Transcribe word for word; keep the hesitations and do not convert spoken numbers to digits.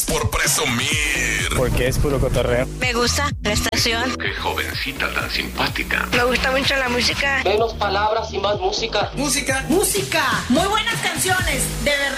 por presumir. Porque es puro cotorreo. Me gusta la estación. Qué jovencita tan simpática. Me gusta mucho la música. Menos palabras y más música. Música. Música. Muy buenas canciones, de verdad.